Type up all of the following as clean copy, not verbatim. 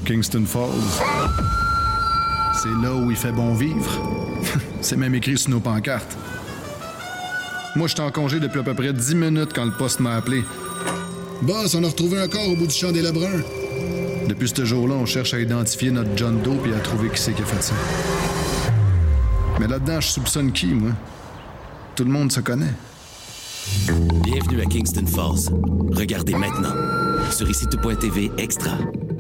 Kingston Falls. C'est là où il fait bon vivre. C'est même écrit sur nos pancartes. Moi, j'étais en congé depuis à peu près 10 minutes quand le poste m'a appelé. Boss, on a retrouvé un corps au bout du champ des Lebrun. Depuis ce jour-là, on cherche à identifier notre John Doe et à trouver qui c'est qui a fait ça. Mais là-dedans, je soupçonne qui, moi? Tout le monde se connaît. Bienvenue à Kingston Falls. Regardez maintenant sur ICTV Extra.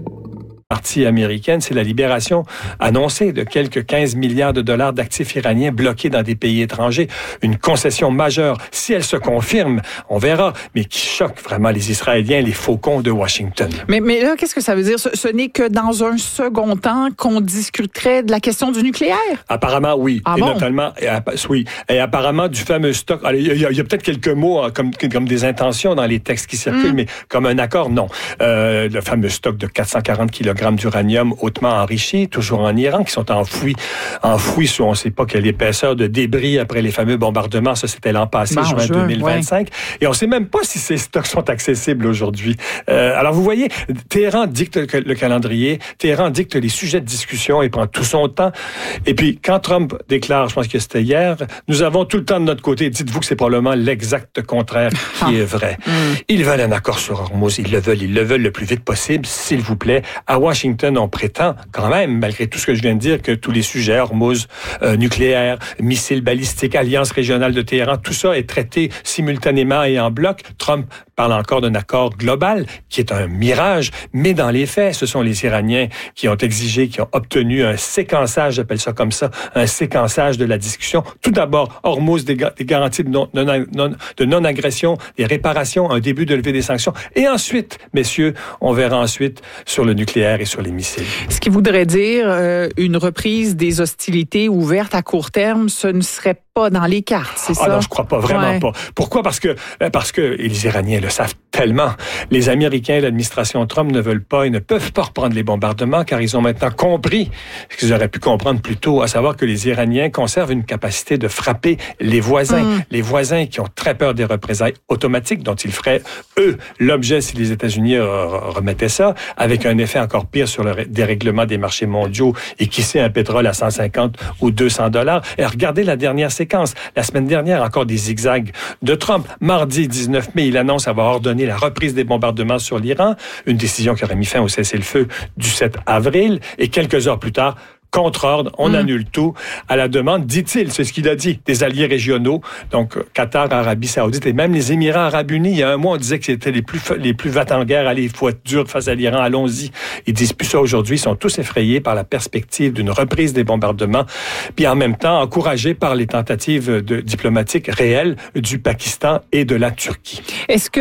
Partie américaine, c'est la libération annoncée de quelques 15 milliards de dollars d'actifs iraniens bloqués dans des pays étrangers. Une concession majeure. Si elle se confirme, on verra, mais qui choque vraiment les Israéliens, les faucons de Washington. Mais là, qu'est-ce que ça veut dire? Ce n'est que dans un second temps qu'on discuterait de la question du nucléaire? Apparemment, oui. Ah et bon? notamment, oui. Et apparemment, du fameux stock. Il y a peut-être quelques mots comme des intentions dans les textes qui circulent, mais comme un accord, non. Le fameux stock de 440 kg d'uranium hautement enrichi, toujours en Iran, qui sont enfouis sous on ne sait pas quelle épaisseur de débris après les fameux bombardements. Ça, c'était l'an passé, juin 2025. Ouais. Et on ne sait même pas si ces stocks sont accessibles aujourd'hui. Alors, vous voyez, Téhéran dicte le calendrier, Téhéran dicte les sujets de discussion et prend tout son temps. Et puis, quand Trump déclare, je pense que c'était hier, nous avons tout le temps de notre côté, dites-vous que c'est probablement l'exact contraire qui est vrai. Ils veulent un accord sur Hormuz, ils le veulent le plus vite possible, s'il vous plaît. À Washington, on prétend quand même, malgré tout ce que je viens de dire, que tous les sujets, Hormuz, nucléaire, missiles balistiques, alliance régionale de Téhéran, tout ça est traité simultanément et en bloc. Trump parle encore d'un accord global, qui est un mirage, mais dans les faits, ce sont les Iraniens qui ont exigé, qui ont obtenu un séquençage, j'appelle ça comme ça, un séquençage de la discussion. Tout d'abord, Hormuz, des garanties de non-agression, des réparations, un début de levée des sanctions. Et ensuite, messieurs, on verra ensuite sur le nucléaire et sur les missiles. Ce qui voudrait dire une reprise des hostilités ouvertes à court terme, ce ne serait pas dans les cartes, c'est ça? Ah non, je crois pas, vraiment pas. Pourquoi? Parce que les Iraniens le savent tellement. Les Américains et l'administration Trump ne veulent pas et ne peuvent pas reprendre les bombardements car ils ont maintenant compris ce qu'ils auraient pu comprendre plus tôt, à savoir que les Iraniens conservent une capacité de frapper les voisins. Les voisins qui ont très peur des représailles automatiques dont ils feraient, eux, l'objet si les États-Unis remettaient ça, avec un effet encore pire sur le dérèglement des marchés mondiaux et qui sait un pétrole à 150 ou 200 $. Et regardez la dernière séquence. La semaine dernière, encore des zigzags de Trump. Mardi 19 mai, il annonce avoir ordonné la reprise des bombardements sur l'Iran, une décision qui aurait mis fin au cessez-le-feu du 7 avril. Et quelques heures plus tard, contre-ordre, on annule tout à la demande, dit-il, c'est ce qu'il a dit, des alliés régionaux, donc Qatar, Arabie Saoudite et même les Émirats Arabes Unis. Il y a un mois, on disait que c'était les plus va-t-en-guerre, allez, il faut être dur face à l'Iran, allons-y. Ils disent plus ça aujourd'hui, ils sont tous effrayés par la perspective d'une reprise des bombardements, puis en même temps encouragés par les tentatives diplomatiques réelles du Pakistan et de la Turquie. Est-ce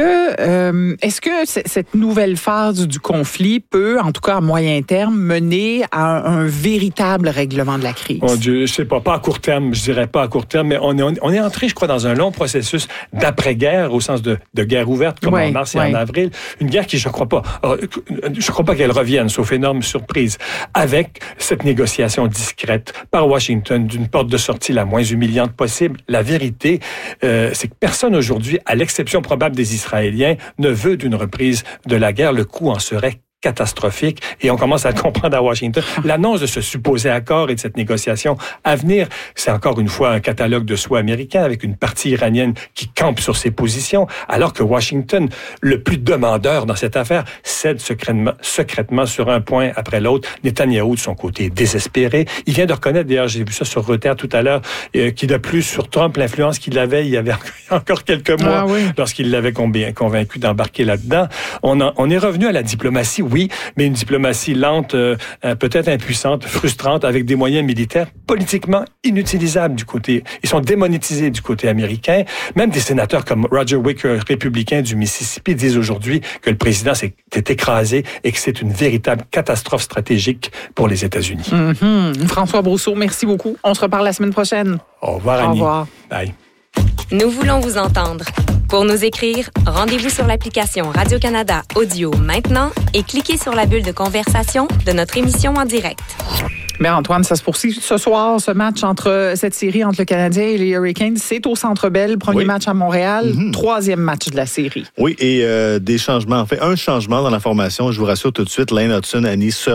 que cette nouvelle phase du conflit peut, en tout cas à moyen terme, mener à un véritable règlement de la crise? Mon Dieu, je sais pas à court terme, je dirais pas à court terme, mais on est entré, je crois, dans un long processus d'après-guerre, au sens de guerre ouverte, comme en mars et en avril. Une guerre qui, je crois pas qu'elle revienne, sauf énorme surprise, avec cette négociation discrète par Washington d'une porte de sortie la moins humiliante possible. La vérité, c'est que personne aujourd'hui, à l'exception probable des Israéliens, ne veut d'une reprise de la guerre. Le coût en serait catastrophique et on commence à le comprendre à Washington. L'annonce de ce supposé accord et de cette négociation à venir, c'est encore une fois un catalogue de souhaits américains avec une partie iranienne qui campe sur ses positions, alors que Washington, le plus demandeur dans cette affaire, cède secrètement sur un point après l'autre. Netanyahou, de son côté, est désespéré. Il vient de reconnaître, d'ailleurs, j'ai vu ça sur Reuters tout à l'heure, qu'il a plus sur Trump l'influence qu'il avait il y avait encore quelques mois, lorsqu'il l'avait convaincu d'embarquer là-dedans. On est revenu à la diplomatie, oui, mais une diplomatie lente, peut-être impuissante, frustrante, avec des moyens militaires politiquement inutilisables du côté. Ils sont démonétisés du côté américain. Même des sénateurs comme Roger Wicker, républicain du Mississippi, disent aujourd'hui que le président s'est écrasé et que c'est une véritable catastrophe stratégique pour les États-Unis. François Brousseau, merci beaucoup. On se reparle la semaine prochaine. Au revoir, Annie. Au revoir. Bye. Nous voulons vous entendre. Pour nous écrire, rendez-vous sur l'application Radio-Canada Audio maintenant et cliquez sur la bulle de conversation de notre émission en direct. Bien, Antoine, ça se poursuit ce soir, ce match cette série entre le Canadien et les Hurricanes. C'est au Centre Bell, premier match à Montréal, troisième match de la série. Oui, et des changements. En fait, un changement dans la formation, je vous rassure tout de suite, Lane Hudson, Annie sera